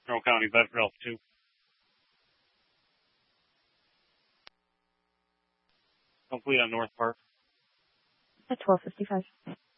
Monroe County, Bedford Alpha 2. Complete on North Park. At 12:55.